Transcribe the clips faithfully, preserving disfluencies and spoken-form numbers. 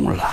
用了。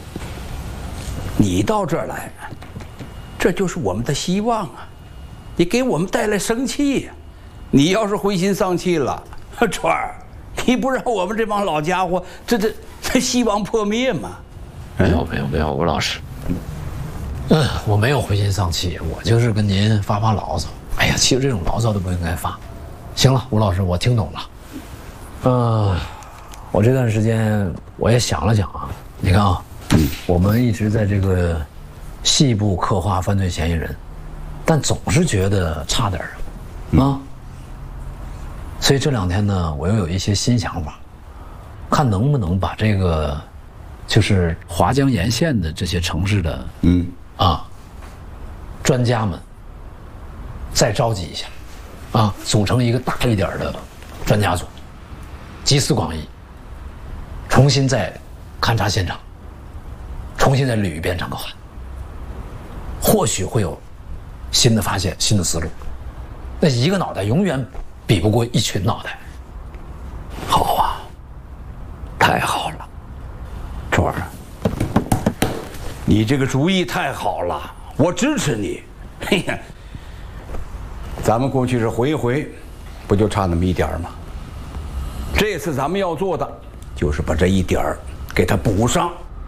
你到这儿来，这就是我们的希望啊！你给我们带来生气呀！你要是灰心丧气了，川儿，你不让我们这帮老家伙这这这希望破灭吗？ 没有没有没有，吴老师，嗯，我没有灰心丧气，我就是跟您发发牢骚。哎呀，其实这种牢骚都不应该发。行了，吴老师，我听懂了。嗯，我这段时间我也想了想啊，你看啊，我们一直在这个细部刻画犯罪嫌疑人，但总是觉得差点儿啊。所以这两天呢，我又有一些新想法，看能不能把这个就是华江沿线的这些城市的嗯啊专家们再召集一下，啊，组成一个大一点的专家组，集思广益，重新再勘察现场，重新再捋一遍整个案，或许会有新的发现、新的思路。那一个脑袋永远比不过一群脑袋。 好啊，太好了，川儿，你这个主意太好了，我支持你。嘿呀，咱们过去是回一回，不就差那么一点儿吗？这次咱们要做的就是把这一点儿给它补上。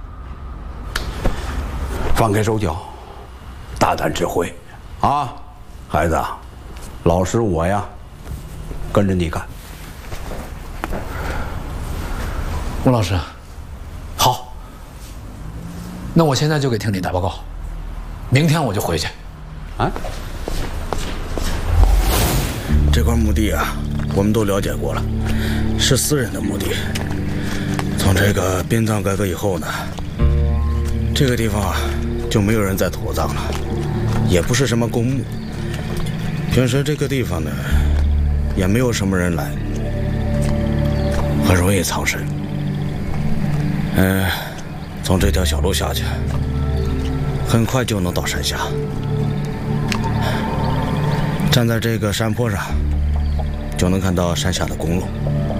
放开手脚，大胆指挥，啊，孩子，老师我呀，跟着你干。 吴老师，好，那我现在就给厅里打报告，明天我就回去。啊？ 这块墓地啊，我们都了解过了，是私人的墓地。从这个殡葬改革以后呢，这个地方啊就没有人再土葬了，也不是什么公墓。平时这个地方呢，也没有什么人来，很容易藏身。嗯，从这条小路下去，很快就能到山下。站在这个山坡上，就能看到山下的公路。